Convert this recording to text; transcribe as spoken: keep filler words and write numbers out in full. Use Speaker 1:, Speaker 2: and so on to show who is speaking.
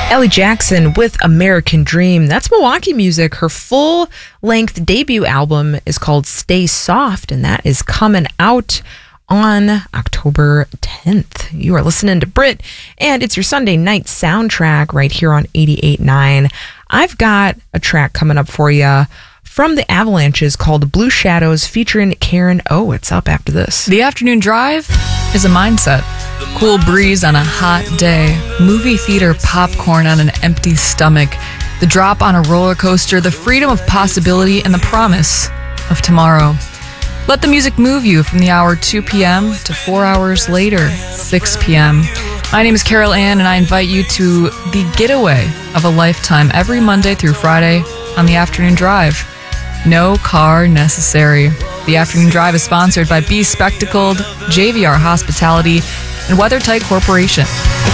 Speaker 1: Ellie Jackson with American Dream. That's Milwaukee Music. Her full-length debut album is called Stay Soft, and that is coming out on October tenth. You are listening to Brit, and it's your Sunday night soundtrack right here on eighty-eight point nine. I've got a track coming up for you from the Avalanches called Blue Shadows featuring Karen O. It's up after this.
Speaker 2: The afternoon drive is a mindset. Cool breeze on a hot day, movie theater popcorn on an empty stomach, the drop on a roller coaster, the freedom of possibility, and the promise of tomorrow. Let the music move you from the hour two p.m. to four hours later, six p.m. My name is Carol Ann, and I invite you to the getaway of a lifetime every Monday through Friday on the afternoon drive. No car necessary. The afternoon drive is sponsored by Be Spectacled, J V R Hospitality, and WeatherTight Corporation.